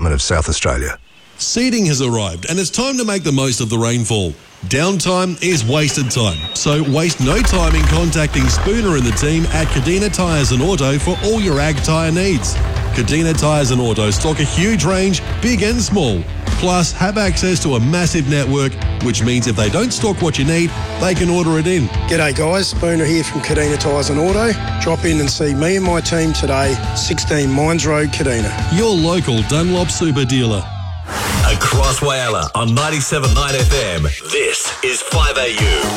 Government of South Australia. Seeding has arrived and it's time to make the most of the rainfall. Downtime is wasted time, so waste no time in contacting Spooner and the team at Kadina Tyres and Auto for all your ag tyre needs. Kadina Tyres and Auto stock a huge range, big and small, plus have access to a massive network, which means if they don't stock what you need, they can order it in. G'day guys, Spooner here from Kadina Tyres and Auto. Drop in and see me and my team today, 16 Mines Road, Kadina. Your local Dunlop Super dealer. Across Whyalla on 97.9 FM, this is 5AU.